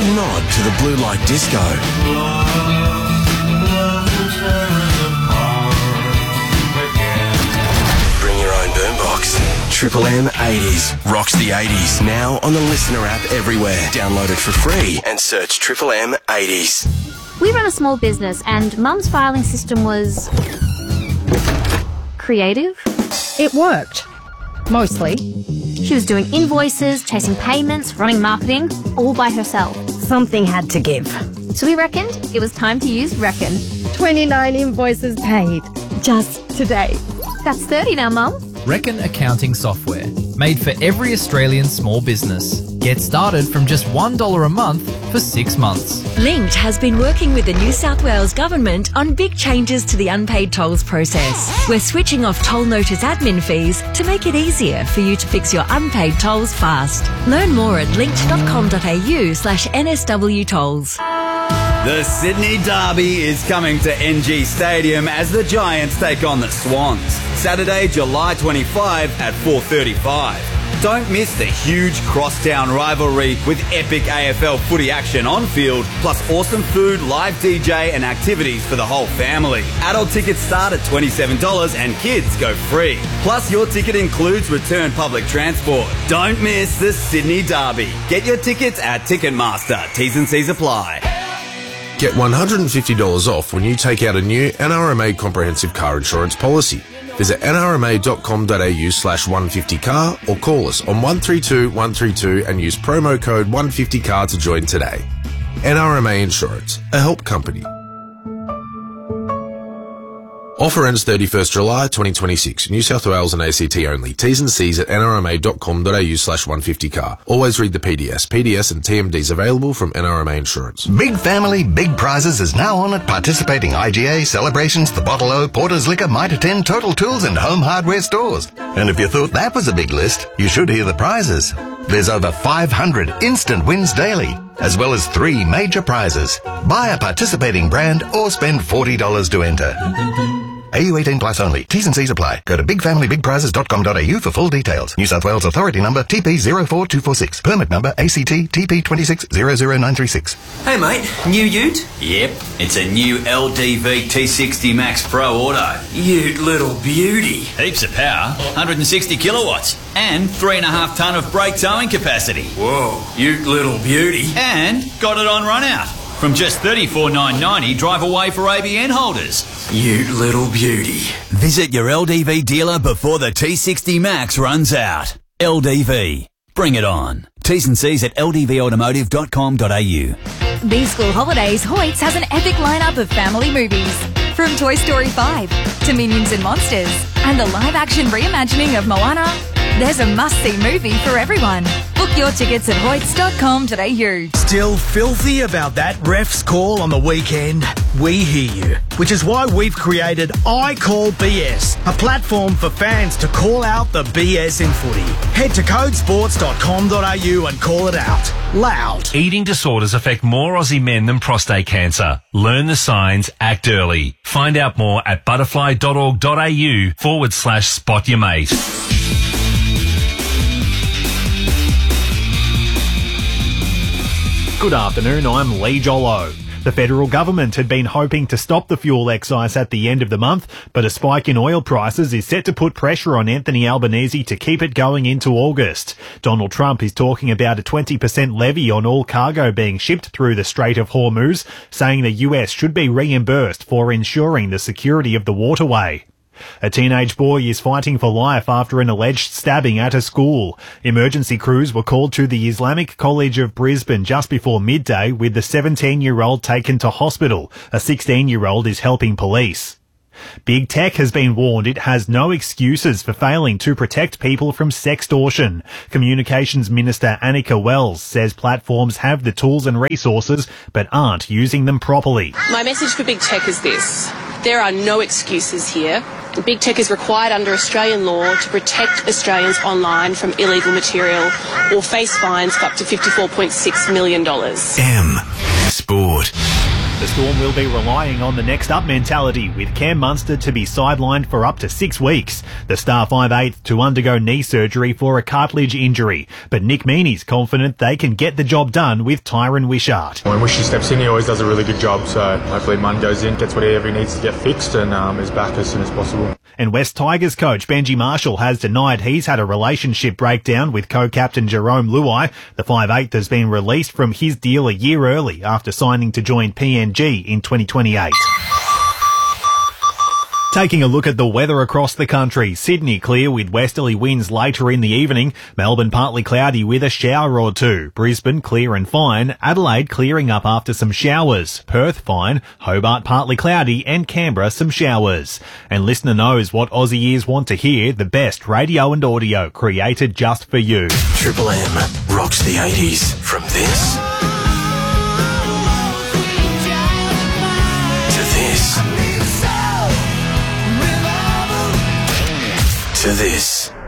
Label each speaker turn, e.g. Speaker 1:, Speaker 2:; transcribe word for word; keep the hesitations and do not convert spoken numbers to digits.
Speaker 1: subtle nod to the blue light disco. Bring your own boombox. Triple M eighties rocks the eighties. Now on the Listener app everywhere. Download it for free and search Triple M eighties.
Speaker 2: We run a small business and Mum's filing system was creative.
Speaker 3: It worked. Mostly.
Speaker 2: She was doing invoices, chasing payments, running marketing, all by herself.
Speaker 3: Something had to give.
Speaker 2: So we reckoned it was time to use Reckon.
Speaker 3: twenty-nine invoices paid. Just today.
Speaker 2: That's thirty now, Mum.
Speaker 4: Reckon accounting software. Made for every Australian small business. Get started from just one dollar a month for six months.
Speaker 5: Linked has been working with the New South Wales Government on big changes to the unpaid tolls process. We're switching off toll notice admin fees to make it easier for you to fix your unpaid tolls fast. Learn more at linked.com.au slash NSW tolls.
Speaker 6: The Sydney Derby is coming to N G Stadium as the Giants take on the Swans. Saturday, July twenty-fifth at four thirty-five. Don't miss the huge crosstown rivalry with epic A F L footy action on field, plus awesome food, live D J and activities for the whole family. Adult tickets start at twenty-seven dollars and kids go free. Plus your ticket includes return public transport. Don't miss the Sydney Derby. Get your tickets at Ticketmaster. T's and C's apply.
Speaker 7: Get one hundred fifty dollars off when you take out a new N R M A comprehensive car insurance policy. Visit nrma.com.au slash 150car or call us on one three two one three two and use promo code one fifty car to join today. N R M A Insurance, a help company. Offer ends thirty-first July twenty twenty-six. New South Wales and A C T only. T's and C's at nrma.com.au slash 150car. Always read the P D S. P D S and T M Ds available from N R M A Insurance.
Speaker 8: Big Family, Big Prizes is now on at participating I G A, Celebrations, The Bottle O, Porter's Liquor, Mitre ten, Total Tools and Home Hardware stores. And if you thought that was a big list, you should hear the prizes. There's over five hundred instant wins daily, as well as three major prizes. Buy a participating brand or spend forty dollars to enter. A U eighteen plus only. T's and C's apply. Go to big family big prizes dot com dot a u for full details. New South Wales Authority number T P zero four two four six. Permit number A C T T P two six zero zero nine three six.
Speaker 9: Hey mate, new ute? Yep, it's a new L D V T sixty Max Pro Auto. Ute little beauty. Heaps of power, one hundred sixty kilowatts, and three and a half tonne of brake towing capacity. Whoa, ute little beauty. And got it on run out. From just thirty-four thousand nine hundred ninety dollars, drive away for A B N holders. You little beauty. Visit your L D V dealer before the T sixty Max runs out. L D V. Bring it on. T's and C's at l d v automotive dot com dot a u.
Speaker 10: These school holidays, Hoyts has an epic lineup of family movies. From Toy Story five to Minions and Monsters and the live-action reimagining of Moana, there's a must-see movie for everyone. Book your tickets at hoyts dot com dot a u.
Speaker 11: Still filthy about that ref's call on the weekend? We hear you, which is why we've created I Call B S, a platform for fans to call out the B S in footy. Head to code sports dot com dot a u and call it out. Loud.
Speaker 12: Eating disorders affect more Aussie men than prostate cancer. Learn the signs, act early. Find out more at butterfly dot org dot a u forward slash spot your mate.
Speaker 13: Good afternoon, I'm Lee Jollo. The federal government had been hoping to stop the fuel excise at the end of the month, but a spike in oil prices is set to put pressure on Anthony Albanese to keep it going into August. Donald Trump is talking about a twenty percent levy on all cargo being shipped through the Strait of Hormuz, saying the U S should be reimbursed for ensuring the security of the waterway. A teenage boy is fighting for life after an alleged stabbing at a school. Emergency crews were called to the Islamic College of Brisbane just before midday, with the seventeen-year-old taken to hospital. A sixteen-year-old is helping police. Big Tech has been warned it has no excuses for failing to protect people from sextortion. Communications Minister Annika Wells says platforms have the tools and resources but aren't using them properly.
Speaker 14: My message for Big Tech is this. There are no excuses here. Big Tech is required under Australian law to protect Australians online from illegal material or face fines of up to fifty-four point six million dollars.
Speaker 1: M. Sport.
Speaker 13: The Storm will be relying on the next up mentality, with Cam Munster to be sidelined for up to six weeks. The star five eighth to undergo knee surgery for a cartilage injury, but Nick Meaney's confident they can get the job done with Tyron Wishart.
Speaker 15: When Wishy steps in, he always does a really good job, so hopefully Munn goes in, gets whatever he needs to get fixed, and um, is back as soon as possible.
Speaker 13: And West Tigers coach Benji Marshall has denied he's had a relationship breakdown with co-captain Jerome Luai. The five eighth has been released from his deal a year early after signing to join P N G in twenty twenty-eight. Taking a look at the weather across the country. Sydney clear with westerly winds later in the evening. Melbourne partly cloudy with a shower or two. Brisbane clear and fine. Adelaide clearing up after some showers. Perth fine. Hobart partly cloudy and Canberra some showers. And listener knows what Aussie ears want to hear. The best radio and audio created just for you.
Speaker 1: Triple M rocks the eighties from this to this. To this.